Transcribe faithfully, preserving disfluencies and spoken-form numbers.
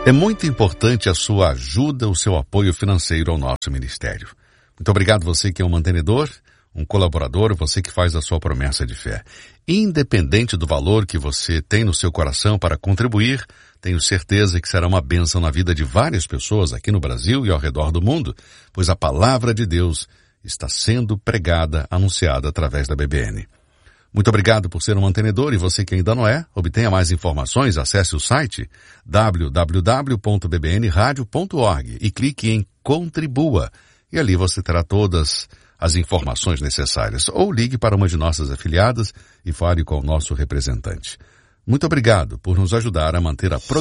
É muito importante a sua ajuda, o seu apoio financeiro ao nosso ministério. Muito obrigado você que é um mantenedor, um colaborador, você que faz a sua promessa de fé. Independente do valor que você tem no seu coração para contribuir, tenho certeza que será uma bênção na vida de várias pessoas aqui no Brasil e ao redor do mundo, pois a palavra de Deus está sendo pregada, anunciada através da B B N. Muito obrigado por ser um mantenedor e você que ainda não é, obtenha mais informações, acesse o site w w w ponto b b n radio ponto org e clique em Contribua e ali você terá todas as informações necessárias. Ou ligue para uma de nossas afiliadas e fale com o nosso representante. Muito obrigado por nos ajudar a manter a